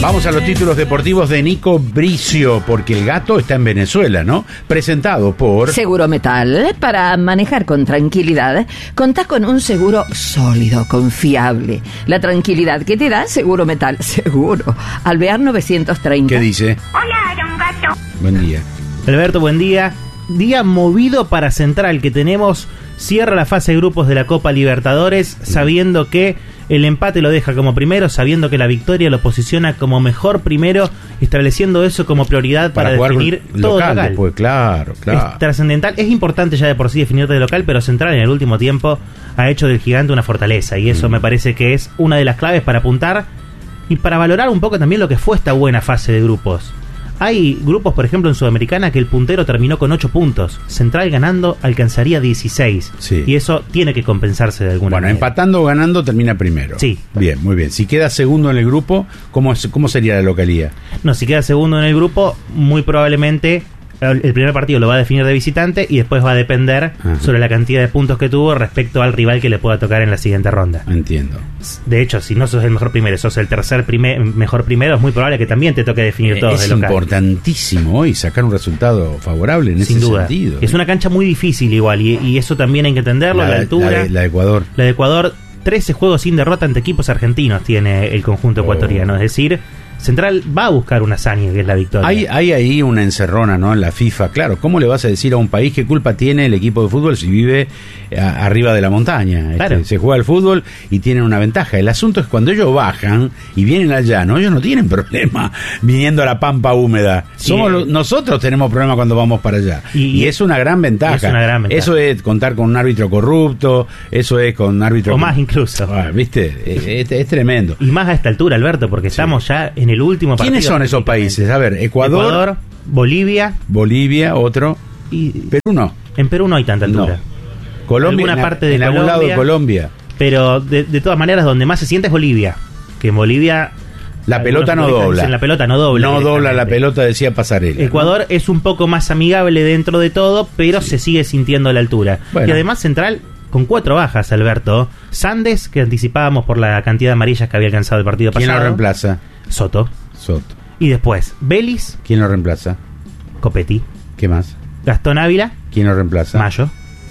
Vamos a los títulos deportivos de Nico Bricio, porque el gato está en Venezuela, ¿no? Presentado por... Seguro Metal. Para manejar con tranquilidad, contás con un seguro sólido, confiable. La tranquilidad que te da Seguro Metal. Seguro. Alvear 930. ¿Qué dice? Hola, don Gato. Buen día. Alberto, buen día. Día movido para Central, que tenemos... Cierra la fase de grupos de la Copa Libertadores, sabiendo que el empate lo deja como primero, sabiendo que la victoria lo posiciona como mejor primero, estableciendo eso como prioridad para definir todo local. Después, claro. Es trascendental, es importante ya de por sí definirte de local, pero Central en el último tiempo ha hecho del gigante una fortaleza, y eso me parece que es una de las claves para apuntar y para valorar un poco también lo que fue esta buena fase de grupos. Hay grupos, por ejemplo, en Sudamericana que el puntero terminó con 8 puntos. Central ganando alcanzaría 16. Sí. Y eso tiene que compensarse de alguna manera. Bueno, empatando o ganando termina primero. Sí. Bien, muy bien. Si queda segundo en el grupo, ¿cómo sería la localía? No, si queda segundo en el grupo, muy probablemente el primer partido lo va a definir de visitante y después va a depender sobre la cantidad de puntos que tuvo respecto al rival que le pueda tocar en la siguiente ronda. Entiendo. De hecho, si no sos el mejor primero, sos el tercer mejor primero, es muy probable que también te toque definir todo de local. Es importantísimo hoy sacar un resultado favorable en ese sentido. Es una cancha muy difícil igual, y eso también hay que entenderlo, la altura. La de Ecuador. La de Ecuador, 13 juegos sin derrota ante equipos argentinos tiene el conjunto ecuatoriano, es decir... Central va a buscar una hazaña, que es la victoria. Hay ahí una encerrona, ¿no? En la FIFA. Claro, ¿cómo le vas a decir a un país qué culpa tiene el equipo de fútbol si vive arriba de la montaña? Claro. Se juega al fútbol y tienen una ventaja. El asunto es cuando ellos bajan y vienen al llano, ellos no tienen problema viniendo a la pampa húmeda. Nosotros tenemos problema cuando vamos para allá. Y es una gran ventaja. Es una gran ventaja. Eso es contar con un árbitro corrupto, eso es con árbitro... O más incluso. ¿Viste? Es tremendo. Y más a esta altura, Alberto, porque estamos ya en el último partido. ¿Quiénes son esos países? A ver, Ecuador, Bolivia, otro, y Perú no. En Perú no hay tanta altura. No. Colombia, alguna parte de en Colombia, algún lado de Colombia. Pero de todas maneras, donde más se siente es Bolivia. Que en Bolivia la pelota no dobla. La pelota no dobla. No dobla la pelota, decía Pasarela. Ecuador, ¿no? Es un poco más amigable dentro de todo, pero se sigue sintiendo la altura. Bueno. Y además Central con 4 bajas, Alberto. Sandes, que anticipábamos por la cantidad de amarillas que había alcanzado el partido pasado. ¿Quién lo reemplaza? Soto. Y después, Vélez. ¿Quién lo reemplaza? Copetti. ¿Qué más? Gastón Ávila. ¿Quién lo reemplaza? Mayo.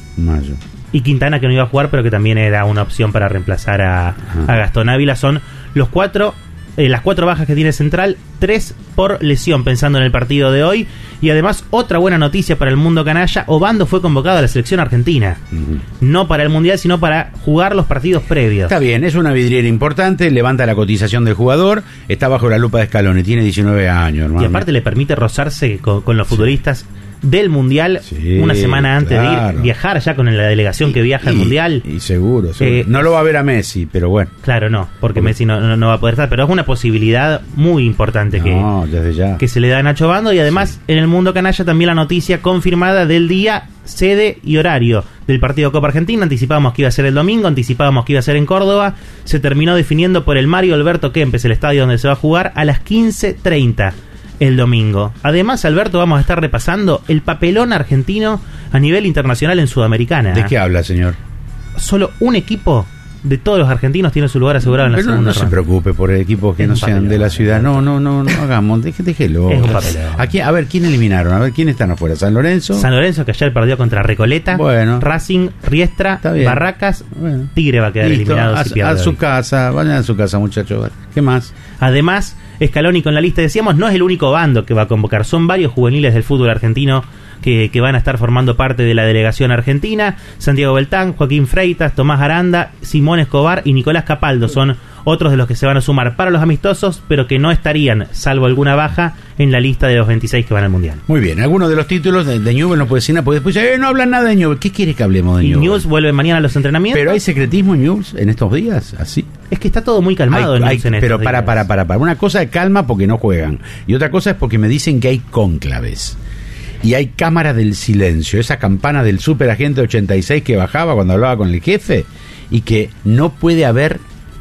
Y Quintana, que no iba a jugar, pero que también era una opción para reemplazar a Gastón Ávila. Son los 4... las 4 bajas que tiene Central, 3 por lesión, pensando en el partido de hoy. Y además, otra buena noticia para el mundo canalla: Obando fue convocado a la selección argentina. No para el Mundial, sino para jugar los partidos previos. Está bien, es una vidriera importante, levanta la cotización del jugador, está bajo la lupa de Scaloni, tiene 19 años, hermano. Y aparte le permite rozarse con los futbolistas del Mundial una semana antes de ir, viajar ya con la delegación que viaja al Mundial. Y seguro. No lo va a ver a Messi, pero bueno. Claro, no, porque Messi no va a poder estar, pero es una posibilidad muy importante desde ya. Que se le da a Nacho Obando. Y además, en el mundo canalla también la noticia confirmada del día, sede y horario del partido Copa Argentina. Anticipábamos que iba a ser el domingo, anticipábamos que iba a ser en Córdoba. Se terminó definiendo por el Mario Alberto Kempes, el estadio donde se va a jugar, a las 15:30 el domingo. Además, Alberto, vamos a estar repasando el papelón argentino a nivel internacional en Sudamericana. ¿De qué habla, señor? Solo un equipo de todos los argentinos tiene su lugar asegurado en la segunda ronda. No se preocupe por equipos que no sean de la ciudad. No hagamos, déjelo. Es un papelón. Aquí, a ver, ¿quién eliminaron? A ver, ¿quién están afuera? ¿San Lorenzo? San Lorenzo, que ayer perdió contra Recoleta. Bueno. Racing, Riestra, Barracas. Bueno. Tigre va a quedar eliminado si pierde. A su casa, vayan a su casa, muchachos. ¿Qué más? Además, Scaloni con la lista, decíamos, no es el único bando que va a convocar. Son varios juveniles del fútbol argentino que van a estar formando parte de la delegación argentina. Santiago Beltán, Joaquín Freitas, Tomás Aranda, Simón Escobar y Nicolás Capaldo son otros de los que se van a sumar para los amistosos, pero que no estarían, salvo alguna baja, en la lista de los 26 que van al Mundial. Muy bien, algunos de los títulos de Newell's no puede decir nada, porque después no hablan nada de Newell's. ¿Qué quiere que hablemos de Newell's? Newell's vuelve mañana a los entrenamientos. ¿Pero hay secretismo en Newell's en estos días? ¿Así? Es que está todo muy calmado en Newell's en estos días. Pero para. Una cosa es calma porque no juegan. Y otra cosa es porque me dicen que hay cónclaves. Y hay cámara del silencio, esa campana del superagente 86 que bajaba cuando hablaba con el jefe, y que no puede haber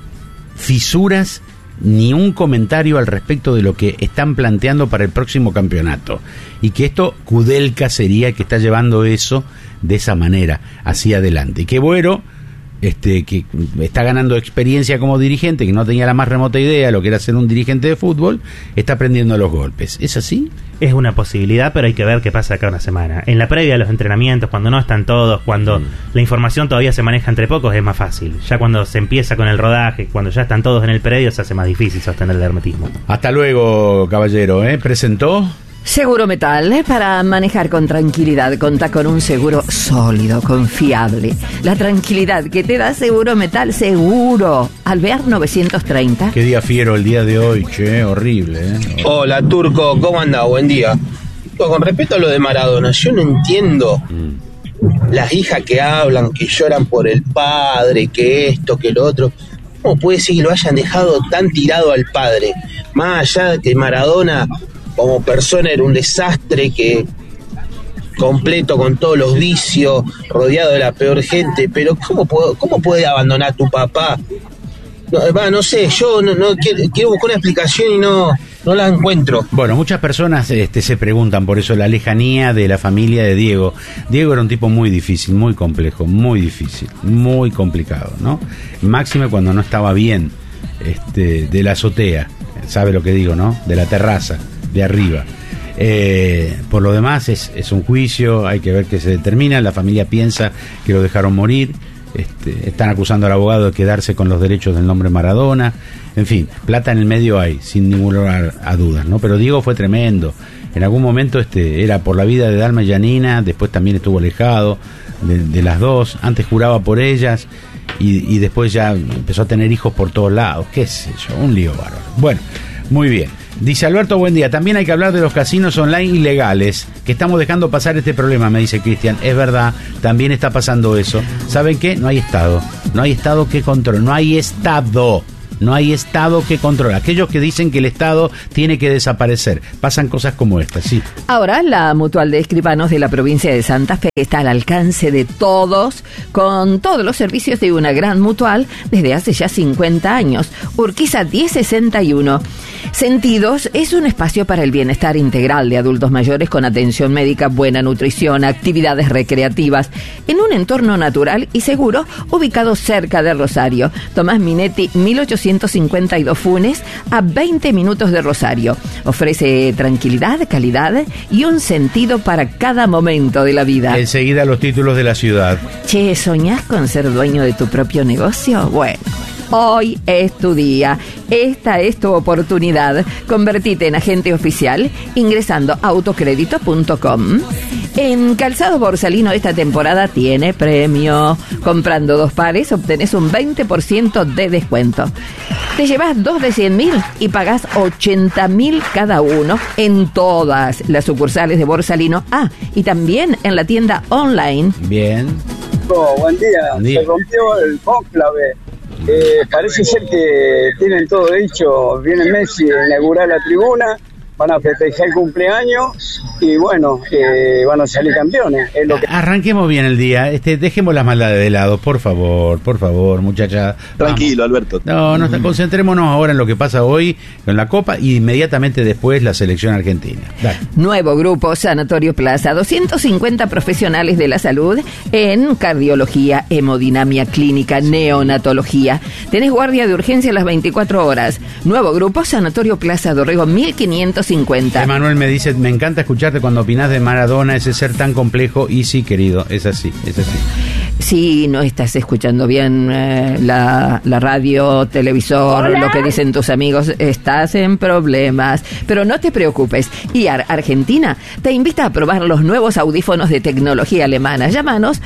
fisuras ni un comentario al respecto de lo que están planteando para el próximo campeonato, y que esto, Kudelka sería el que está llevando eso de esa manera hacia adelante, y que Boero que está ganando experiencia como dirigente, que no tenía la más remota idea de lo que era ser un dirigente de fútbol, está aprendiendo los golpes. ¿Es así? Es una posibilidad, pero hay que ver qué pasa acá una semana. En la previa de los entrenamientos, cuando no están todos, cuando la información todavía se maneja entre pocos, es más fácil. Ya cuando se empieza con el rodaje, cuando ya están todos en el predio, se hace más difícil sostener el hermetismo. Hasta luego, caballero. ¿Presentó? Seguro Metal, para manejar con tranquilidad, contá con un seguro sólido, confiable. La tranquilidad que te da Seguro Metal, seguro. Alvear 930. Qué día fiero el día de hoy, che, horrible, Hola, Turco, ¿cómo andás? Buen día. Con respecto a lo de Maradona, yo no entiendo las hijas que hablan, que lloran por el padre, que esto, que lo otro. ¿Cómo puede ser que lo hayan dejado tan tirado al padre? Más allá de que Maradona como persona era un desastre, que completo con todos los vicios, rodeado de la peor gente, pero ¿cómo puede abandonar a tu papá? No sé, yo no quiero buscar una explicación y no la encuentro. Bueno, muchas personas se preguntan por eso la lejanía de la familia de Diego. Diego era un tipo muy difícil, muy complejo, muy difícil, muy complicado, ¿no? Máxime cuando no estaba bien de la azotea, sabe lo que digo, ¿no? De la terraza, de arriba. Por lo demás es un juicio, hay que ver qué se determina. La familia piensa que lo dejaron morir. Están acusando al abogado de quedarse con los derechos del nombre Maradona. En fin, plata en el medio hay, sin ningún lugar a dudas, ¿no? Pero Diego fue tremendo. En algún momento era por la vida de Dalma y Janina, después también estuvo alejado de las dos. Antes juraba por ellas y después ya empezó a tener hijos por todos lados. Qué sé yo, un lío bárbaro. Bueno, muy bien. Dice Alberto, buen día. También hay que hablar de los casinos online ilegales, que estamos dejando pasar este problema, me dice Cristian. Es verdad, también está pasando eso. ¿Saben qué? No hay Estado. No hay Estado que controle. No hay Estado. No hay Estado que controle. Aquellos que dicen que el Estado tiene que desaparecer. Pasan cosas como estas, sí. Ahora, la Mutual de Escribanos de la provincia de Santa Fe está al alcance de todos, con todos los servicios de una gran mutual desde hace ya 50 años. Urquiza 1061. Sentidos es un espacio para el bienestar integral de adultos mayores con atención médica, buena nutrición, actividades recreativas, en un entorno natural y seguro, ubicado cerca de Rosario. Tomás Minetti, 1852 Funes, a 20 minutos de Rosario. Ofrece tranquilidad, calidad y un sentido para cada momento de la vida. Enseguida los títulos de la ciudad. Che, ¿soñás con ser dueño de tu propio negocio? Bueno, hoy es tu día. Esta es tu oportunidad. Convertite en agente oficial ingresando a autocrédito.com. En Calzado Borsalino esta temporada tiene premio. Comprando 2 pares obtenés un 20% de descuento. Te llevas 2 de 100.000 y pagás 80.000 cada uno en todas las sucursales de Borsalino. Y también en la tienda online. Bien. Buen día. Se rompió el cónclave. Parece ser que tienen todo dicho. Viene Messi a inaugurar la tribuna, van a festejar el cumpleaños y bueno, van a salir campeones. Es lo que... Arranquemos bien el día, dejemos las maldades de lado, por favor, muchacha. Tranquilo, vamos. Alberto. No, concentrémonos ahora en lo que pasa hoy con la Copa y inmediatamente después la selección argentina. Dale. Nuevo grupo Sanatorio Plaza, 250 profesionales de la salud en cardiología, hemodinamia clínica, neonatología. Tenés guardia de urgencia las 24 horas. Nuevo grupo Sanatorio Plaza Dorrego 1550. Emanuel me dice, me encanta escucharte cuando opinás de Maradona, ese ser tan complejo. Y sí, querido, es así. Si no estás escuchando bien la radio, televisor, ¿hola? Lo que dicen tus amigos, estás en problemas. Pero no te preocupes. IAR Argentina te invita a probar los nuevos audífonos de tecnología alemana. Llámanos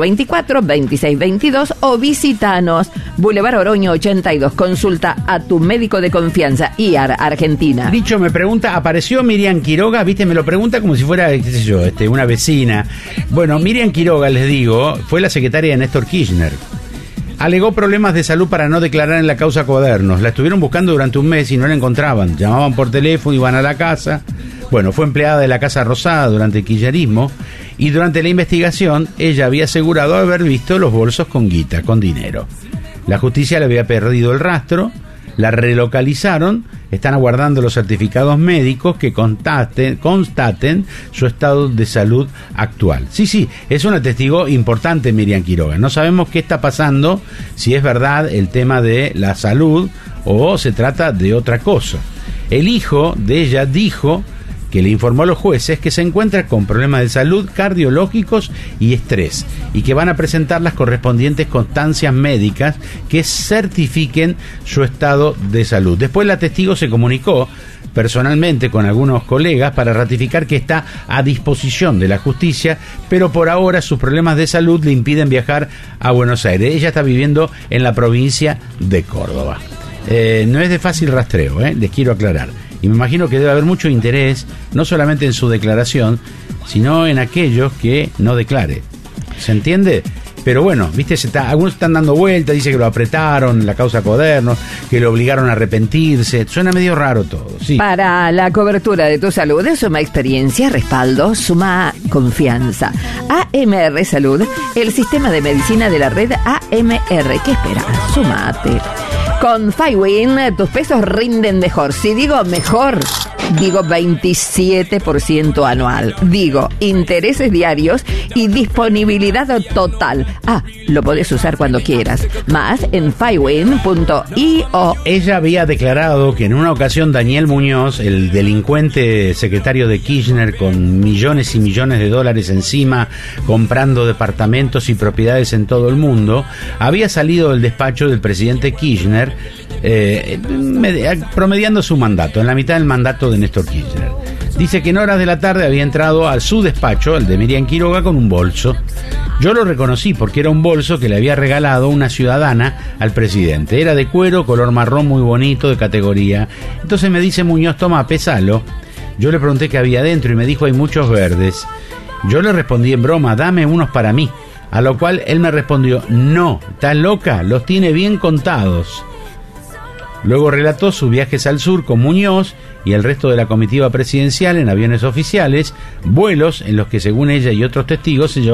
424-2622 o visitanos Boulevard Oroño 82. Consulta a tu médico de confianza. IAR Argentina. Dicho me pregunta, ¿apareció Miriam Quiroga? Viste, me lo pregunta como si fuera, qué sé yo, una vecina. Bueno, Miriam Quiroga, les digo, fue la secretaria de Néstor Kirchner. Alegó problemas de salud para no declarar en la causa Cuadernos. La estuvieron buscando durante un mes y no la encontraban. Llamaban por teléfono, iban a la casa. Bueno, fue empleada de la Casa Rosada durante el kirchnerismo y durante la investigación ella había asegurado haber visto los bolsos con guita, con dinero. La justicia le había perdido el rastro, La relocalizaron, están aguardando los certificados médicos que constaten su estado de salud actual. Sí, es una testigo importante Miriam Quiroga. No sabemos qué está pasando, si es verdad el tema de la salud o se trata de otra cosa. El hijo de ella dijo que le informó a los jueces que se encuentra con problemas de salud cardiológicos y estrés y que van a presentar las correspondientes constancias médicas que certifiquen su estado de salud. Después la testigo se comunicó personalmente con algunos colegas para ratificar que está a disposición de la justicia, pero por ahora sus problemas de salud le impiden viajar a Buenos Aires. Ella está viviendo en la provincia de Córdoba. No es de fácil rastreo, les quiero aclarar. Y me imagino que debe haber mucho interés, no solamente en su declaración, sino en aquellos que no declare. ¿Se entiende? Pero bueno, viste, algunos están dando vueltas, dice que lo apretaron, la causa Coderno, que lo obligaron a arrepentirse. Suena medio raro todo, sí. Para la cobertura de tu salud, suma experiencia, respaldo, suma confianza. AMR Salud, el sistema de medicina de la red AMR. ¿Qué esperas? Sumate. Con Fywin, tus pesos rinden mejor. Si digo mejor, digo 27% anual. Digo intereses diarios y disponibilidad total. Lo podés usar cuando quieras. Más en Fywin.io. Ella había declarado que en una ocasión Daniel Muñoz, el delincuente secretario de Kirchner con millones y millones de dólares encima, comprando departamentos y propiedades en todo el mundo, había salido del despacho del presidente Kirchner promediando su mandato, en la mitad del mandato de Néstor Kirchner. Dice que en horas de la tarde había entrado a su despacho, el de Miriam Quiroga, con un bolso. Yo lo reconocí porque era un bolso que le había regalado una ciudadana al presidente. Era de cuero, color marrón, muy bonito, de categoría. Entonces me dice Muñoz, toma, pesalo. Yo le pregunté qué había dentro y me dijo, hay muchos verdes. Yo le respondí en broma, dame unos para mí. A lo cual él me respondió, no, ¿estás loca? Los tiene bien contados. Luego relató sus viajes al sur con Muñoz y el resto de la comitiva presidencial en aviones oficiales, vuelos en los que según ella y otros testigos se llevaban